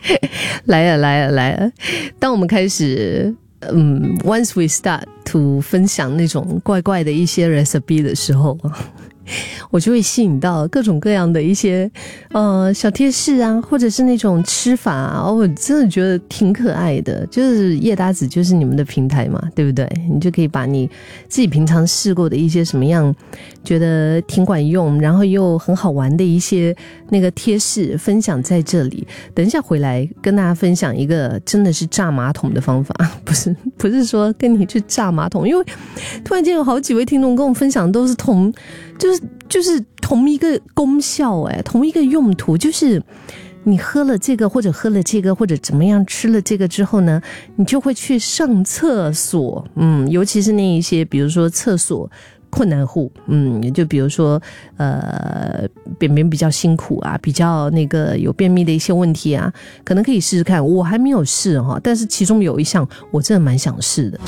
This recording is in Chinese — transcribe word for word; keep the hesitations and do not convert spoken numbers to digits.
来了来了来了，当我们开始嗯 once we start to 分享那种怪怪的一些 recipe 的时候，我就会吸引到各种各样的一些呃小贴士啊，或者是那种吃法啊，哦，我真的觉得挺可爱的。就是叶搭子就是你们的平台嘛，对不对？你就可以把你自己平常试过的一些什么样觉得挺管用，然后又很好玩的一些那个贴士分享在这里。等一下回来跟大家分享一个真的是炸马桶的方法，不是不是说跟你去炸马桶，因为突然间有好几位听众跟我分享都是同就是就是同一个功效，哎，同一个用途，就是你喝了这个或者喝了这个或者怎么样吃了这个之后呢，你就会去上厕所，嗯，尤其是那一些比如说厕所困难户，嗯，就比如说呃便便比较辛苦啊，比较那个有便秘的一些问题啊，可能可以试试看。我还没有试哈，但是其中有一项我真的蛮想试的。